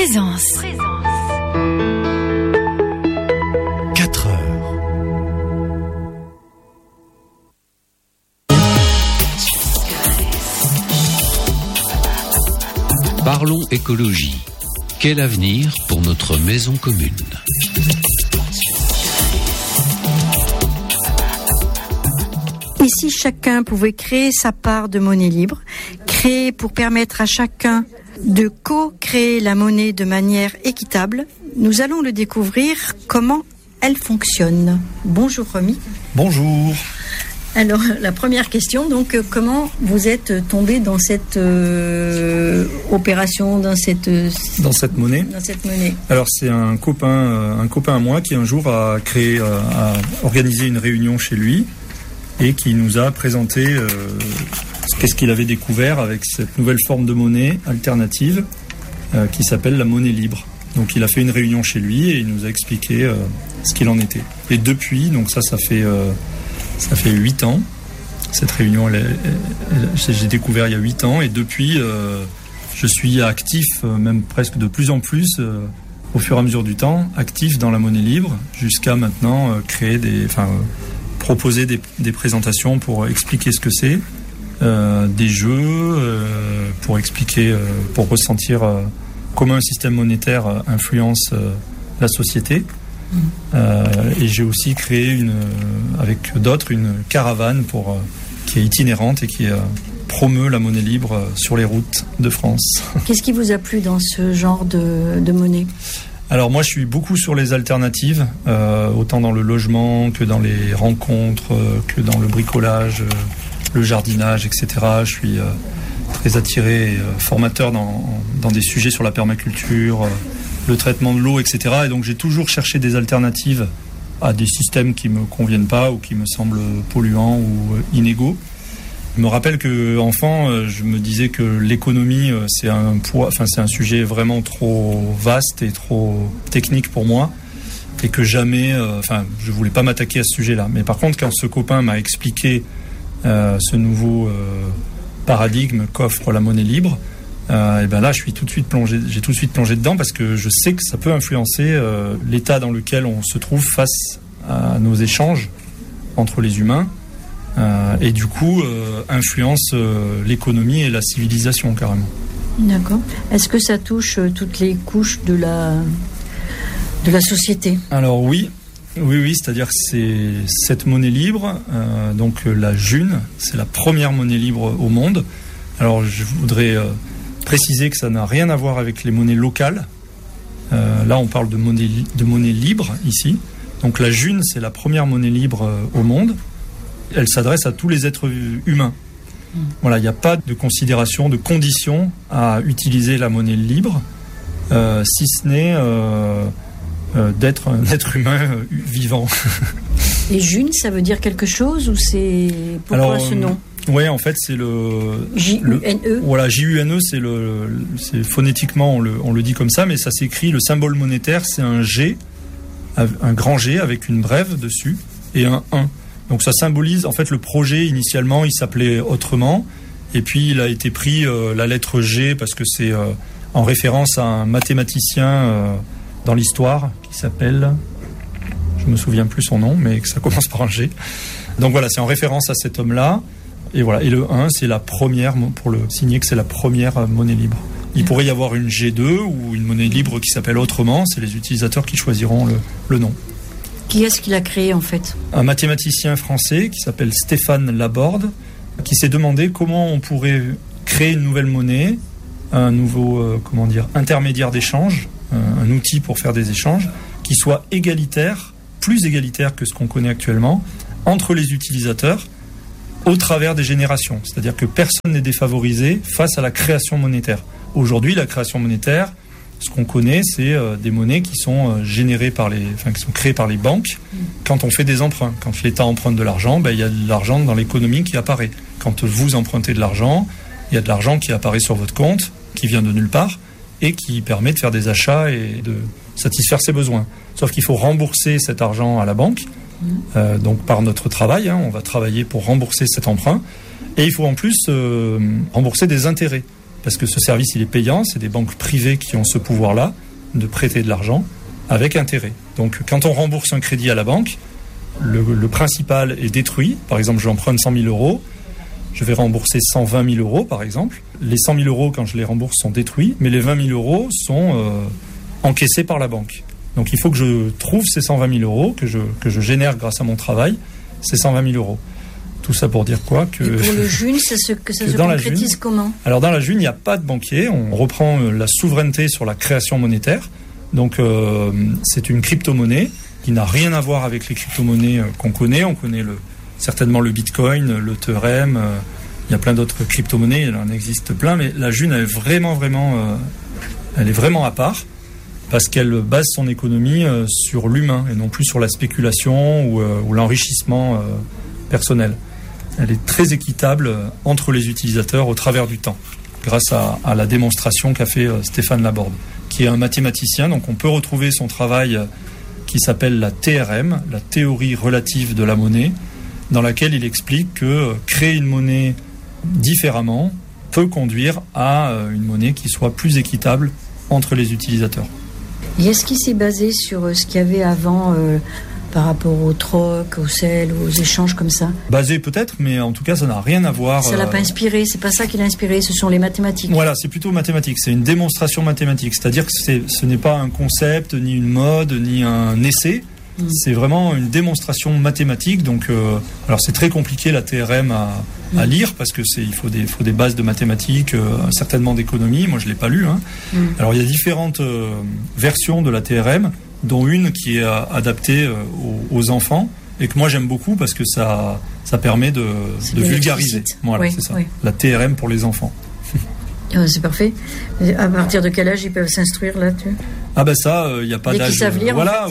Présence. 4 heures. Parlons écologie. Quel avenir pour notre maison commune ? Et si chacun pouvait créer sa part de monnaie libre, créer pour permettre à chacun de co-créer la monnaie de manière équitable, nous allons le découvrir comment elle fonctionne. Bonjour Romy. Bonjour. Alors la première question, donc comment vous êtes tombé dans cette opération, dans cette monnaie. Alors c'est un copain à moi qui un jour a organisé une réunion chez lui et qui nous a présenté qu'est-ce qu'il avait découvert avec cette nouvelle forme de monnaie alternative qui s'appelle la monnaie libre. Donc il a fait une réunion chez lui et il nous a expliqué ce qu'il en était. Et depuis, donc ça fait 8 ans. Cette réunion, j'ai découvert il y a 8 ans et depuis, je suis actif, même presque de plus en plus, au fur et à mesure du temps, actif dans la monnaie libre, jusqu'à maintenant proposer des présentations pour expliquer ce que c'est, des jeux, pour expliquer, pour ressentir comment un système monétaire influence la société. Et j'ai aussi créé avec d'autres une caravane qui est itinérante et qui promeut la monnaie libre sur les routes de France. Qu'est-ce qui vous a plu dans ce genre de monnaie ? Alors moi je suis beaucoup sur les alternatives, autant dans le logement que dans les rencontres, que dans le bricolage, le jardinage, etc. Je suis très attiré et formateur dans des sujets sur la permaculture, le traitement de l'eau, etc. Et donc j'ai toujours cherché des alternatives à des systèmes qui me conviennent pas ou qui me semblent polluants ou inégaux. Je me rappelle que enfant, je me disais que l'économie c'est un sujet vraiment trop vaste et trop technique pour moi et que jamais, je voulais pas m'attaquer à ce sujet-là. Mais par contre, quand ce copain m'a expliqué ce nouveau paradigme qu'offre la monnaie libre, et ben là, j'ai tout de suite plongé dedans parce que je sais que ça peut influencer l'état dans lequel on se trouve face à nos échanges entre les humains et du coup influence l'économie et la civilisation carrément. D'accord. Est-ce que ça touche toutes les couches de la société ? Alors oui, c'est-à-dire que c'est cette monnaie libre, donc la June, c'est la première monnaie libre au monde. Alors je voudrais préciser que ça n'a rien à voir avec les monnaies locales. Là, on parle de monnaie libre ici. Donc la June, c'est la première monnaie libre au monde. Elle s'adresse à tous les êtres humains. Voilà, il n'y a pas de considération, de condition à utiliser la monnaie libre, si ce n'est d'être un être humain vivant. Et June, ça veut dire quelque chose ou c'est pourquoi ce nom ? Ouais, en fait, c'est le J-U-N-E. Voilà, J-U-N-E, c'est phonétiquement on le dit comme ça, mais ça s'écrit, le symbole monétaire, c'est un G, un grand G avec une brève dessus et un 1. Donc ça symbolise, en fait, le projet initialement, il s'appelait autrement, et puis il a été pris la lettre G parce que c'est en référence à un mathématicien dans l'histoire qui s'appelle, je me souviens plus son nom, mais que ça commence par un G. Donc voilà, c'est en référence à cet homme-là. Et voilà, et le 1, c'est la première, pour le signer que c'est la première monnaie libre. Il pourrait y avoir une G2 ou une monnaie libre qui s'appelle autrement, c'est les utilisateurs qui choisiront le nom. Qui est-ce qui l'a créé en fait ? Un mathématicien français qui s'appelle Stéphane Laborde, qui s'est demandé comment on pourrait créer une nouvelle monnaie, un nouveau intermédiaire d'échange, un outil pour faire des échanges, qui soit égalitaire, plus égalitaire que ce qu'on connaît actuellement, entre les utilisateurs, au travers des générations. C'est-à-dire que personne n'est défavorisé face à la création monétaire. Aujourd'hui, la création monétaire, ce qu'on connaît, c'est des monnaies qui sont générées qui sont créées par les banques quand on fait des emprunts. Quand l'État emprunte de l'argent, il y a de l'argent dans l'économie qui apparaît. Quand vous empruntez de l'argent, il y a de l'argent qui apparaît sur votre compte, qui vient de nulle part, et qui permet de faire des achats et de satisfaire ses besoins. Sauf qu'il faut rembourser cet argent à la banque, donc par notre travail, on va travailler pour rembourser cet emprunt, et il faut en plus rembourser des intérêts. parce que ce service il est payant, c'est des banques privées qui ont ce pouvoir-là de prêter de l'argent avec intérêt. Donc quand on rembourse un crédit à la banque, le principal est détruit. Par exemple, je emprunte 100 000 euros, je vais rembourser 120 000 euros par exemple. Les 100 000 euros, quand je les rembourse, sont détruits, mais les 20 000 euros sont encaissés par la banque. Donc il faut que je trouve ces 120 000 euros, que je génère grâce à mon travail, ces 120 000 euros. Tout ça pour dire quoi que... Et pour le June, ça se concrétise comment ? Alors dans la June, il n'y a pas de banquier. On reprend la souveraineté sur la création monétaire. Donc c'est une crypto-monnaie qui n'a rien à voir avec les crypto-monnaies qu'on connaît. On connaît certainement le Bitcoin, le Ethereum. Il y a plein d'autres crypto-monnaies, il en existe plein. Mais la June, elle est vraiment à part parce qu'elle base son économie sur l'humain et non plus sur la spéculation ou l'enrichissement personnel. Elle est très équitable entre les utilisateurs au travers du temps, grâce à la démonstration qu'a fait Stéphane Laborde, qui est un mathématicien. Donc on peut retrouver son travail qui s'appelle la TRM, la théorie relative de la monnaie, dans laquelle il explique que créer une monnaie différemment peut conduire à une monnaie qui soit plus équitable entre les utilisateurs. Et est-ce qu'il s'est basé sur ce qu'il y avait avant par rapport au troc, au sel, aux échanges comme ça ? Basé peut-être, mais en tout cas ça n'a rien à voir. Ça l'a pas inspiré, c'est pas ça qui l'a inspiré, ce sont les mathématiques. Voilà, c'est plutôt mathématique, c'est une démonstration mathématique, c'est-à-dire que ce n'est pas un concept, ni une mode, ni un essai, c'est vraiment une démonstration mathématique. Donc, alors c'est très compliqué la TRM à lire parce que il faut des bases de mathématiques, certainement d'économie. Moi je l'ai pas lu. Alors il y a différentes versions de la TRM, dont une qui est adaptée aux enfants et que moi j'aime beaucoup parce que ça permet de vulgariser. Voilà, oui, c'est ça. Oui. La TRM pour les enfants. C'est parfait. À partir de quel âge ils peuvent s'instruire là Ah ben ça, il n'y a pas d'âge. Qu'ils savent lire, voilà,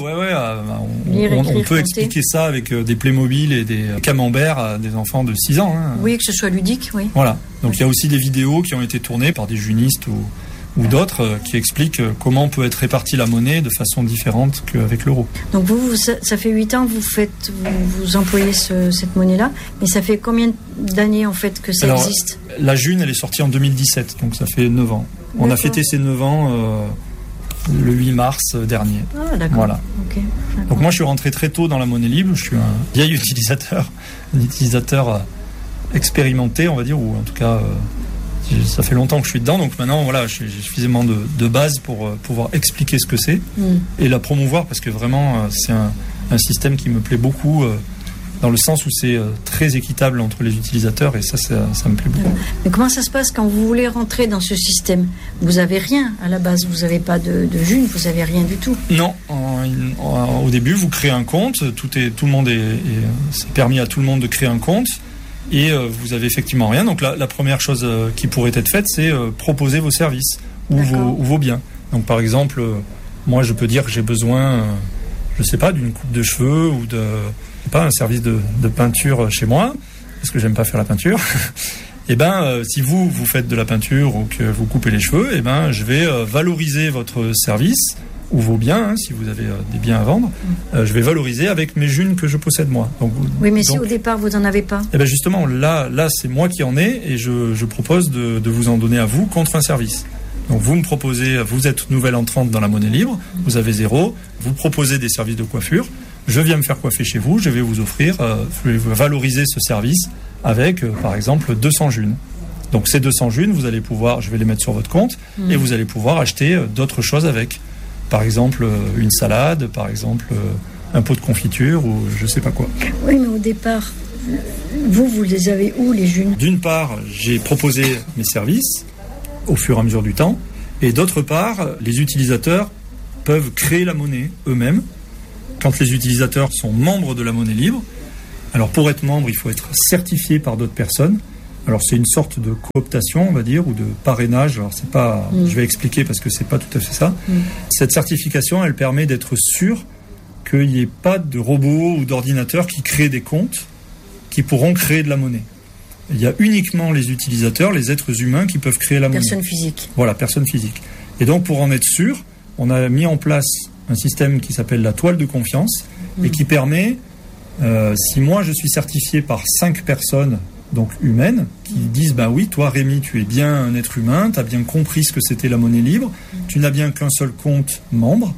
on peut expliquer ça avec des Playmobil et des camemberts à des enfants de 6 ans. Oui, que ce soit ludique, oui. Voilà. Donc il y a aussi des vidéos qui ont été tournées par des junistes ou d'autres qui expliquent comment peut être répartie la monnaie de façon différente qu'avec l'euro. Donc vous ça fait 8 ans que vous employez cette monnaie-là, mais ça fait combien d'années en fait que ça existe ? La June, elle est sortie en 2017, donc ça fait 9 ans. D'accord. On a fêté ces 9 ans le 8 mars dernier. Ah d'accord. Voilà. Okay. Donc moi je suis rentré très tôt dans la monnaie libre, je suis un vieil utilisateur, un utilisateur expérimenté on va dire, ou en tout cas... ça fait longtemps que je suis dedans, donc maintenant voilà, j'ai suffisamment de base pour pouvoir expliquer ce que c'est et la promouvoir parce que vraiment c'est un système qui me plaît beaucoup dans le sens où c'est très équitable entre les utilisateurs et ça me plaît beaucoup. Mais comment ça se passe quand vous voulez rentrer dans ce système ? Vous n'avez rien à la base, vous n'avez pas de June, vous n'avez rien du tout. Non, au début vous créez un compte, c'est permis à tout le monde de créer un compte. Et vous avez effectivement rien. Donc la première chose qui pourrait être faite, c'est proposer vos services ou vos biens. Donc par exemple, moi je peux dire que j'ai besoin, je sais pas, d'une coupe de cheveux ou un service de peinture chez moi, parce que j'aime pas faire la peinture. Et si vous faites de la peinture ou que vous coupez les cheveux, je vais valoriser votre service ou vos biens, si vous avez des biens à vendre, je vais valoriser avec mes junes que je possède moi. Oui, mais si au départ vous n'en avez pas. Justement, là c'est moi qui en ai et je propose de vous en donner à vous contre un service. Donc vous me proposez, vous êtes nouvelle entrante dans la monnaie libre, vous avez 0, vous proposez des services de coiffure, je viens me faire coiffer chez vous, je vais vous offrir, je vais valoriser ce service avec par exemple 200 junes. Donc ces 200 junes, je vais les mettre sur votre compte et vous allez pouvoir acheter d'autres choses avec. Par exemple, une salade, par exemple, un pot de confiture ou je sais pas quoi. Oui, mais au départ, vous les avez où, les junes ? D'une part, j'ai proposé mes services au fur et à mesure du temps. Et d'autre part, les utilisateurs peuvent créer la monnaie eux-mêmes. Quand les utilisateurs sont membres de la monnaie libre, alors pour être membre, il faut être certifié par d'autres personnes. Alors c'est une sorte de cooptation, on va dire, ou de parrainage. Alors c'est pas, je vais expliquer parce que c'est pas tout à fait ça. Cette certification, elle permet d'être sûr qu'il n'y ait pas de robots ou d'ordinateurs qui créent des comptes qui pourront créer de la monnaie. Il y a uniquement les utilisateurs, les êtres humains qui peuvent créer la monnaie. Personne physique. Voilà, personne physique. Et donc pour en être sûr, on a mis en place un système qui s'appelle la toile de confiance et qui permet, si moi je suis certifié par 5 personnes donc humaines, qui disent oui, toi Rémi, tu es bien un être humain, tu as bien compris ce que c'était la monnaie libre, tu n'as bien qu'un seul compte membre,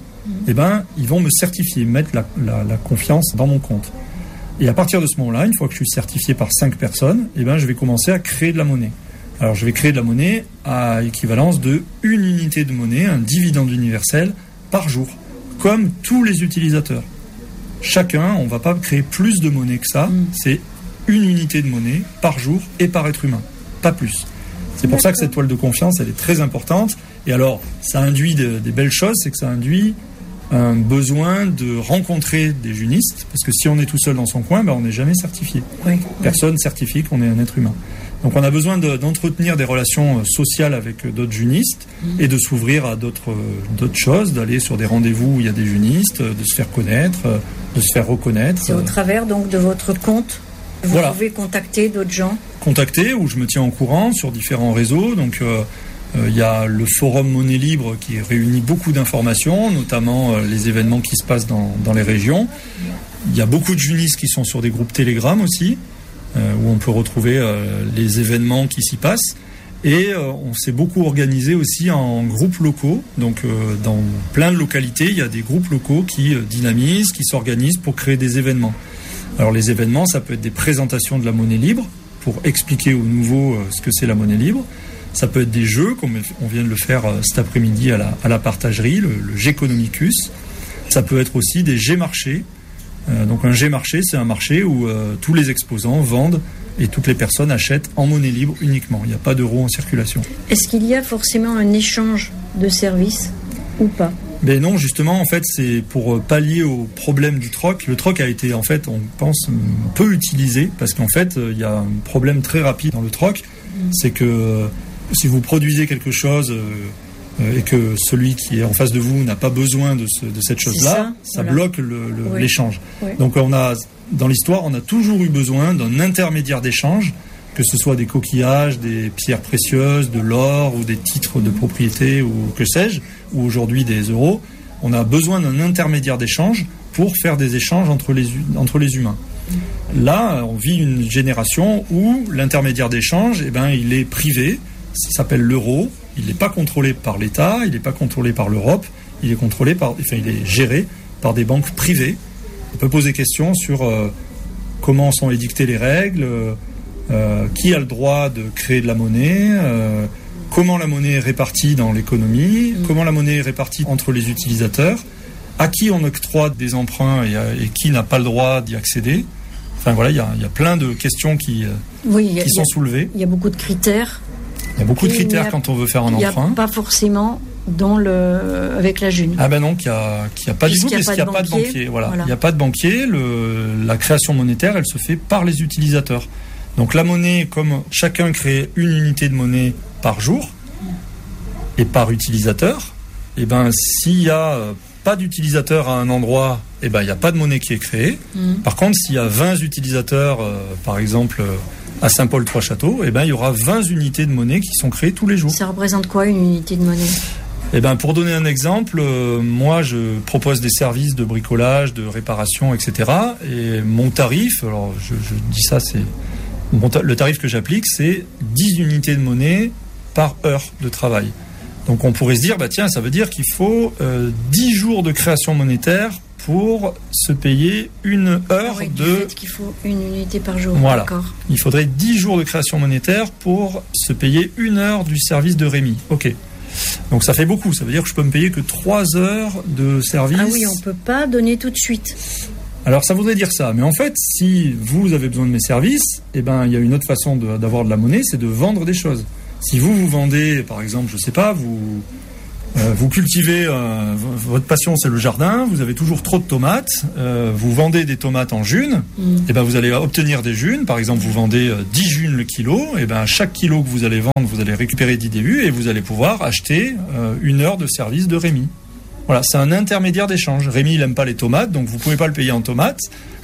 ils vont me certifier, mettre la confiance dans mon compte. Et à partir de ce moment-là, une fois que je suis certifié par 5 personnes, je vais commencer à créer de la monnaie. Alors je vais créer de la monnaie à équivalence de une unité de monnaie, un dividende universel par jour, comme tous les utilisateurs. Chacun, on ne va pas créer plus de monnaie que ça, c'est une unité de monnaie par jour et par être humain, pas plus. C'est pour ça que cette toile de confiance, elle est très importante. Et alors, ça induit des belles choses, c'est que ça induit un besoin de rencontrer des junistes, parce que si on est tout seul dans son coin, on n'est jamais certifié. Personne certifie qu'on est un être humain. Donc on a besoin d'entretenir des relations sociales avec d'autres junistes et de s'ouvrir à d'autres choses, d'aller sur des rendez-vous où il y a des junistes, de se faire connaître, de se faire reconnaître. C'est au travers donc de votre compte. Vous pouvez contacter d'autres gens. Contacter, où je me tiens au courant sur différents réseaux. Donc il y a le forum Monnaie Libre qui réunit beaucoup d'informations, notamment les événements qui se passent dans les régions. Il y a beaucoup de junistes qui sont sur des groupes Telegram aussi, où on peut retrouver les événements qui s'y passent. Et on s'est beaucoup organisé aussi en groupes locaux. Donc dans plein de localités, il y a des groupes locaux qui dynamisent, qui s'organisent pour créer des événements. Alors les événements, ça peut être des présentations de la monnaie libre pour expliquer aux nouveaux ce que c'est la monnaie libre. Ça peut être des jeux, comme on vient de le faire cet après-midi à la partagerie, le Géconomicus. Ça peut être aussi des G-marchés. Donc un G-marché, c'est un marché où tous les exposants vendent et toutes les personnes achètent en monnaie libre uniquement. Il n'y a pas d'euros en circulation. Est-ce qu'il y a forcément un échange de services ou pas ? Ben non, justement, en fait, c'est pour pallier au problème du troc. Le troc a été, en fait, on pense, peu utilisé parce qu'en fait, il y a un problème très rapide dans le troc. C'est que si vous produisez quelque chose et que celui qui est en face de vous n'a pas besoin de cette chose-là, ça bloque l'échange. Oui. Donc dans l'histoire, on a toujours eu besoin d'un intermédiaire d'échange, que ce soit des coquillages, des pierres précieuses, de l'or ou des titres de propriété ou que sais-je, ou aujourd'hui des euros. On a besoin d'un intermédiaire d'échange pour faire des échanges entre les humains. Là, on vit une génération où l'intermédiaire d'échange, il est privé, ça s'appelle l'euro, il n'est pas contrôlé par l'État, il n'est pas contrôlé par l'Europe, il est géré par des banques privées. On peut poser question sur comment sont édictées les règles, qui a le droit de créer de la monnaie, comment la monnaie est répartie dans l'économie, comment la monnaie est répartie entre les utilisateurs, à qui on octroie des emprunts et qui n'a pas le droit d'y accéder. Enfin voilà, il y a plein de questions qui sont soulevées. Il y a beaucoup de critères. Il y a beaucoup de critères quand on veut faire un emprunt. Il n'y a pas forcément avec la June. Ah ben non, qu'il n'y a pas du tout, parce qu'il n'y a pas de banquier. Voilà. Il n'y a pas de banquier. La création monétaire, elle se fait par les utilisateurs. Donc la monnaie, comme chacun crée une unité de monnaie par jour et par utilisateur, s'il n'y a pas d'utilisateur à un endroit, il n'y a pas de monnaie qui est créée. Par contre, s'il y a 20 utilisateurs, par exemple à Saint-Paul-Trois-Châteaux, il y aura 20 unités de monnaie qui sont créées tous les jours. Ça représente quoi une unité de monnaie ? Pour donner un exemple, moi je propose des services de bricolage, de réparation, etc. Et mon tarif, alors je dis ça, le tarif que j'applique, c'est 10 unités de monnaie par heure de travail. Donc on pourrait se dire, ça veut dire qu'il faut 10 jours de création monétaire pour se payer une heure du fait qu'il faut une unité par jour. Voilà. D'accord. Il faudrait 10 jours de création monétaire pour se payer une heure du service de Rémi. Ok. Donc ça fait beaucoup. Ça veut dire que je peux me payer que 3 heures de service. Ah oui, on ne peut pas donner tout de suite. Alors ça voudrait dire ça. Mais en fait, si vous avez besoin de mes services, il y a une autre façon d'avoir de la monnaie, c'est de vendre des choses. Si vous vendez, par exemple, je sais pas, vous cultivez, votre passion c'est le jardin, vous avez toujours trop de tomates, vous vendez des tomates en junes, vous allez obtenir des junes, par exemple vous vendez 10 junes le kilo, chaque kilo que vous allez vendre, vous allez récupérer 10 DU et vous allez pouvoir acheter une heure de service de Rémi. Voilà, c'est un intermédiaire d'échange. Rémi, il n'aime pas les tomates, donc vous ne pouvez pas le payer en tomates,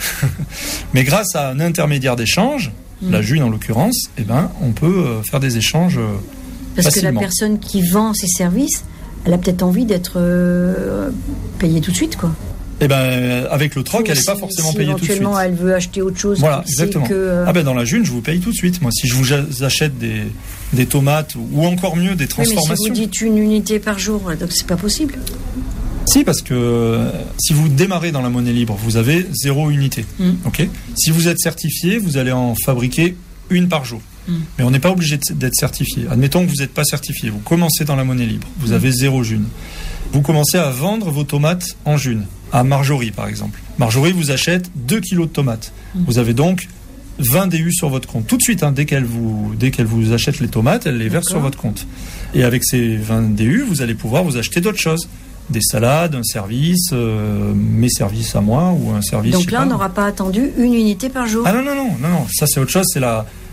mais grâce à un intermédiaire d'échange, la june en l'occurrence, on peut faire des échanges Parce facilement. Que la personne qui vend ses services, elle a peut-être envie d'être payée tout de suite, quoi. Eh ben, avec le troc, elle n'est pas forcément payée tout de suite. Éventuellement, elle veut acheter autre chose. Voilà, exactement. Dans la June, je vous paye tout de suite. Moi, si je vous achète des tomates ou encore mieux des transformations. Mais si vous dites une unité par jour, donc c'est pas possible. Si, parce que si vous démarrez dans la monnaie libre, vous avez 0 unité. Okay. Si vous êtes certifié, vous allez en fabriquer une par jour. Mais on n'est pas obligé d'être certifié. Admettons que vous n'êtes pas certifié. Vous commencez dans la monnaie libre. Vous avez 0 June. Vous commencez à vendre vos tomates en June. À Marjorie, par exemple. Marjorie vous achète 2 kilos de tomates. Vous avez donc 20 DU sur votre compte. Tout de suite, dès qu'elle vous achète les tomates, elle les verse sur votre compte. Et avec ces 20 DU, vous allez pouvoir vous acheter d'autres choses. Des salades, un service, mes services à moi ou un service. Donc là, on n'aura pas attendu une unité par jour. Ah non. Ça, c'est autre chose. C'est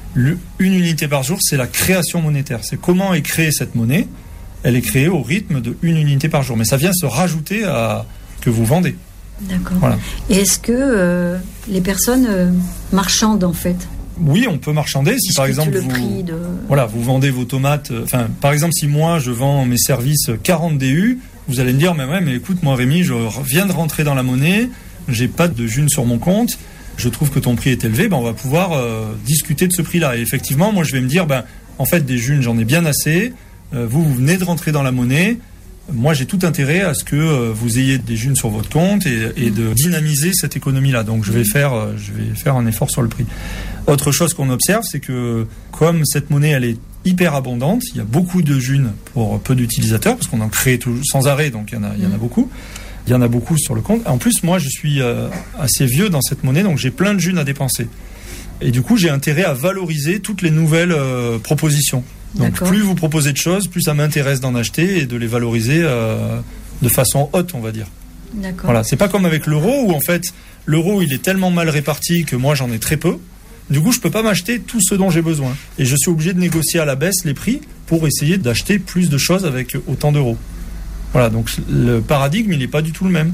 une unité par jour, c'est la création monétaire. C'est comment est créée cette monnaie. Elle est créée au rythme de une unité par jour. Mais ça vient se rajouter à que vous vendez. D'accord. Voilà. Et est-ce que les personnes marchandent en fait? Oui, on peut marchander. Si par exemple vous vendez vos tomates, par exemple si moi je vends mes services 40 DU, vous allez me dire mais écoute moi Rémi, je viens de rentrer dans la monnaie, j'ai pas de June sur mon compte, je trouve que ton prix est élevé, on va pouvoir discuter de ce prix-là. Et effectivement, moi je vais me dire en fait des Junes j'en ai bien assez. Vous venez de rentrer dans la monnaie. Moi, j'ai tout intérêt à ce que vous ayez des Junes sur votre compte et de dynamiser cette économie-là. Donc, je vais faire un effort sur le prix. Autre chose qu'on observe, c'est que comme cette monnaie, elle est hyper abondante, il y a beaucoup de Junes pour peu d'utilisateurs, parce qu'on en crée sans arrêt, donc il y en a beaucoup. Il y en a beaucoup sur le compte. En plus, moi, je suis assez vieux dans cette monnaie, donc j'ai plein de Junes à dépenser. Et du coup, j'ai intérêt à valoriser toutes les nouvelles propositions. Donc plus vous proposez de choses, plus ça m'intéresse d'en acheter et de les valoriser de façon haute, on va dire. D'accord. Voilà, c'est pas comme avec l'euro où en fait l'euro il est tellement mal réparti que moi j'en ai très peu. Du coup, je peux pas m'acheter tout ce dont j'ai besoin et je suis obligé de négocier à la baisse les prix pour essayer d'acheter plus de choses avec autant d'euros. Voilà, donc le paradigme il est pas du tout le même.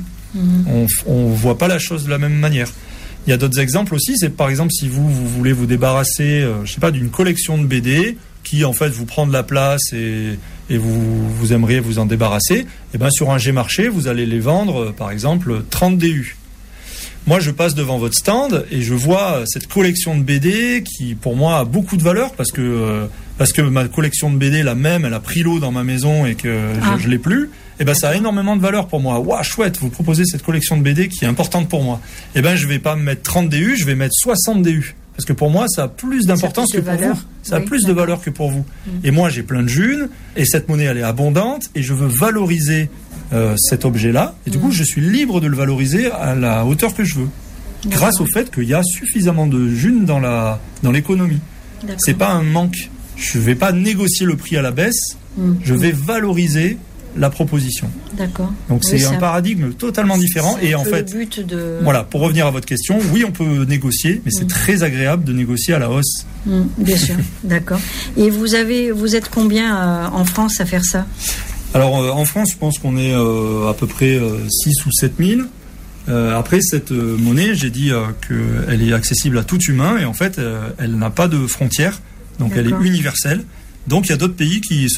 On voit pas la chose de la même manière. Il y a d'autres exemples aussi, c'est par exemple si vous voulez vous débarrasser, d'une collection de BD qui en fait vous prend de la place et vous aimeriez vous en débarrasser, et sur un G-Marché, vous allez les vendre par exemple 30 DU. Moi, je passe devant votre stand et je vois cette collection de BD qui, pour moi, a beaucoup de valeur parce que ma collection de BD, la même, elle a pris l'eau dans ma maison et que je l'ai plus. Ça a énormément de valeur pour moi. Waouh, chouette, vous proposez cette collection de BD qui est importante pour moi. Je vais pas mettre 30 DU, je vais mettre 60 DU. Parce que pour moi, ça a plus d'importance que pour vous. Ça a plus de valeur que pour vous. Et moi, j'ai plein de Junes, et cette monnaie, elle est abondante, et je veux valoriser cet objet-là. Et du coup, je suis libre de le valoriser à la hauteur que je veux. Grâce au fait qu'il y a suffisamment de Junes dans l'économie. C'est pas un manque. Je vais pas négocier le prix à la baisse, je vais valoriser la proposition. D'accord. Donc c'est un paradigme totalement différent et en fait le but de... Voilà, pour revenir à votre question, oui, on peut négocier, mais c'est très agréable de négocier à la hausse. Bien sûr. D'accord. Et vous êtes combien en France à faire ça? Alors en France, je pense qu'on est à peu près 6 ou 7 000. Après cette monnaie, j'ai dit qu'elle est accessible à tout humain et en fait, elle n'a pas de frontières, donc elle est universelle. Donc il y a d'autres pays qui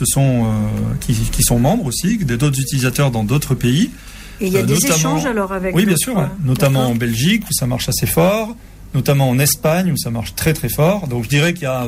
sont membres aussi, d'autres utilisateurs dans d'autres pays. Et il y a des échanges alors avec... Oui, bien sûr, notamment en Belgique où ça marche assez fort, notamment en Espagne où ça marche très très fort. Donc je dirais qu'il y a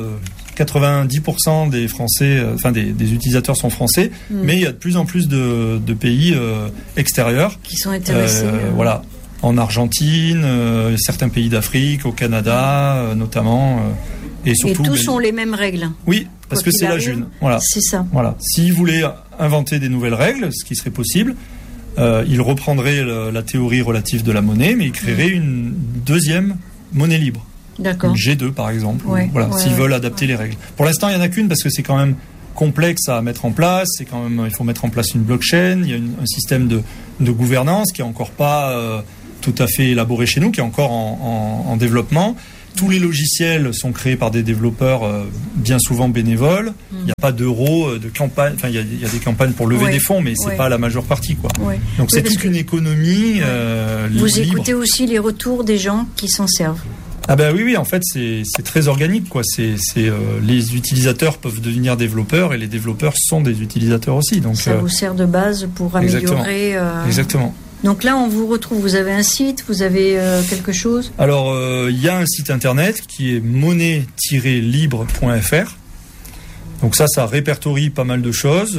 90% des Français, des utilisateurs sont français, mais il y a de plus en plus de pays extérieurs qui sont intéressés. Voilà, en Argentine, certains pays d'Afrique, au Canada notamment. Et surtout, tous ont les mêmes règles. Oui, parce que c'est la June. Voilà. C'est ça. Voilà. S'ils voulaient inventer des nouvelles règles, ce qui serait possible, ils reprendraient la théorie relative de la monnaie, mais ils créeraient une deuxième monnaie libre. D'accord. Une G2 par exemple. S'ils veulent adapter les règles. Pour l'instant, il n'y en a qu'une parce que c'est quand même complexe à mettre en place. Il faut mettre en place une blockchain. Il y a un système de gouvernance qui est encore pas tout à fait élaboré chez nous, qui est encore en développement. Tous les logiciels sont créés par des développeurs bien souvent bénévoles. Il n'y a pas d'euros, de campagne. Enfin, il y a des campagnes pour lever des fonds, mais c'est pas la majeure partie, quoi. Donc c'est toute une économie. Vous libre. Écoutez aussi les retours des gens qui s'en servent. Ah oui, en fait c'est très organique, quoi. Les utilisateurs peuvent devenir développeurs et les développeurs sont des utilisateurs aussi. Donc ça vous sert de base pour améliorer. Exactement. Donc là, on vous retrouve, vous avez un site, vous avez quelque chose ? Alors, il y a un site internet qui est monnaie-libre.fr. Donc ça répertorie pas mal de choses,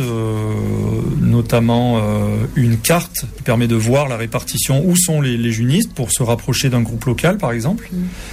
notamment une carte qui permet de voir la répartition, où sont les junistes pour se rapprocher d'un groupe local, par exemple.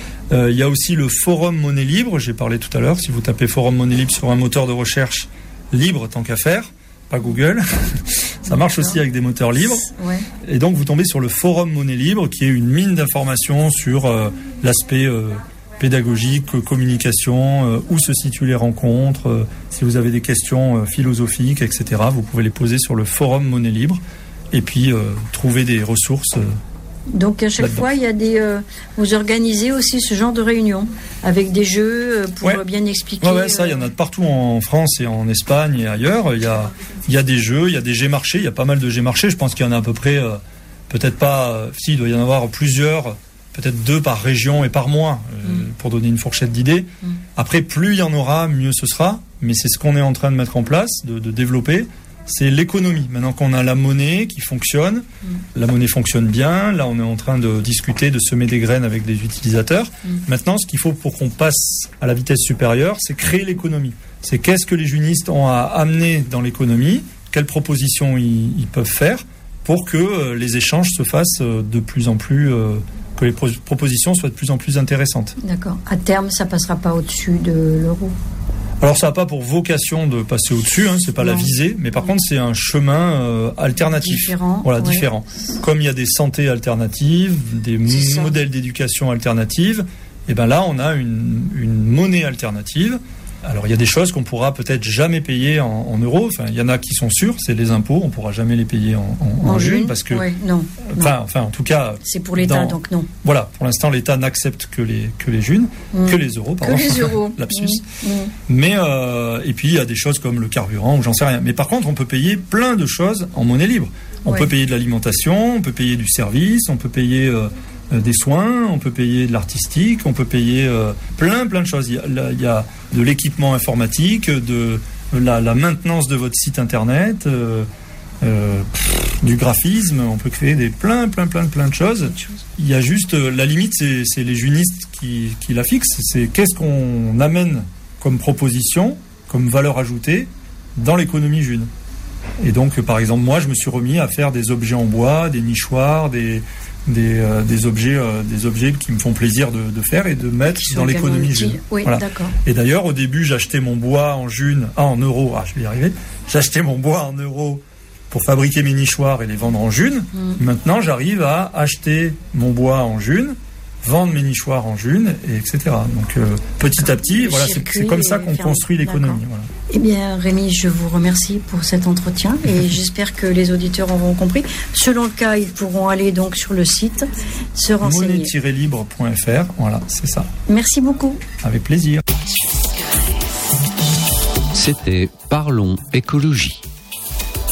Il y a aussi le forum Monnaie Libre, j'ai parlé tout à l'heure. Si vous tapez forum Monnaie Libre sur un moteur de recherche libre, tant qu'à faire, pas Google, ça marche aussi avec des moteurs libres. Ouais. Et donc vous tombez sur le forum Monnaie Libre, qui est une mine d'informations sur l'aspect pédagogique, communication, où se situent les rencontres, si vous avez des questions philosophiques, etc. Vous pouvez les poser sur le forum Monnaie Libre et puis trouver des ressources. Donc à chaque fois, il y a vous organisez aussi ce genre de réunions avec des jeux pour bien expliquer. Ouais, ça, il y en a de partout en France et en Espagne et ailleurs. Il y a des jeux, il y a des G-marchés, il y a pas mal de G-marchés. Je pense qu'il y en a à peu près, peut-être pas, il doit y en avoir plusieurs, peut-être 2 par région et par mois, pour donner une fourchette d'idées. Après, plus il y en aura, mieux ce sera. Mais c'est ce qu'on est en train de mettre en place, de développer. C'est l'économie. Maintenant qu'on a la monnaie qui fonctionne, la monnaie fonctionne bien. Là, on est en train de discuter, de semer des graines avec des utilisateurs. Maintenant, ce qu'il faut pour qu'on passe à la vitesse supérieure, c'est créer l'économie. C'est qu'est-ce que les junistes ont à amener dans l'économie, quelles propositions ils peuvent faire pour que les échanges se fassent de plus en plus, que les propositions soient de plus en plus intéressantes. D'accord. À terme, ça passera pas au-dessus de l'euro. Alors ça n'a pas pour vocation de passer au-dessus, c'est pas la visée, mais par contre c'est un chemin alternatif. Différent. Voilà, différent. Comme il y a des santé alternatives, des modèles d'éducation alternatives, et ben là on a une monnaie alternative. Alors il y a des choses qu'on pourra peut-être jamais payer en euros. Enfin, il y en a qui sont sûrs, c'est les impôts, on pourra jamais les payer en junes parce que. Non. Enfin, en tout cas. C'est pour l'État, donc non. Voilà, pour l'instant l'État n'accepte que les junes, que les euros, pardon. Que les euros. Lapsus. Mais et puis il y a des choses comme le carburant ou j'en sais rien. Mais par contre, on peut payer plein de choses en monnaie libre. On peut payer de l'alimentation, on peut payer du service, on peut payer des soins, on peut payer de l'artistique, on peut payer plein de choses. Il y a de l'équipement informatique, de la maintenance de votre site internet, du graphisme, on peut créer plein de choses. Il y a juste, la limite, c'est les junistes qui la fixent, c'est qu'est-ce qu'on amène comme proposition, comme valeur ajoutée dans l'économie june. Et donc, par exemple, moi, je me suis remis à faire des objets en bois, des nichoirs, des objets qui me font plaisir de faire et de mettre dans l'économie june. Oui, voilà. D'accord. Et d'ailleurs, au début, j'achetais mon bois en euros. Je vais y arriver. J'achetais mon bois en euros pour fabriquer mes nichoirs et les vendre en june. Maintenant, j'arrive à acheter mon bois en june, vendre mes nichoirs en june, et etc. Donc, petit à petit, voilà, c'est comme ça qu'on construit l'économie. Voilà. Eh bien, Rémi, je vous remercie pour cet entretien et j'espère que les auditeurs auront compris. Selon le cas, ils pourront aller donc sur le site, se renseigner. Monnaie-libre.fr, voilà, c'est ça. Merci beaucoup. Avec plaisir. C'était Parlons écologie.